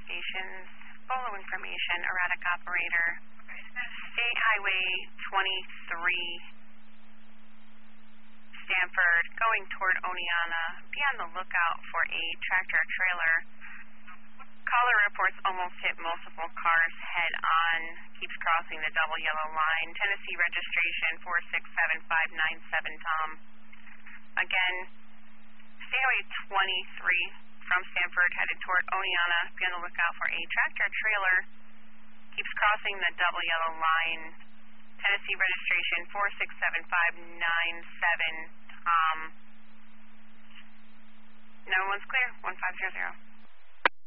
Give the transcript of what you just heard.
stations. Follow information, erratic operator. State Highway 23, Stanford, going toward Oneonta. Be on the lookout for a tractor or trailer. Caller reports almost hit multiple cars head on. Keeps crossing the double yellow line. Tennessee registration 467597 Tom. Again, State Highway 23 from Stanford headed toward Oneonta. Be on the lookout for a tractor or trailer. Keeps crossing the double yellow line. Tennessee registration 467597 Tom. No one's clear. 1500.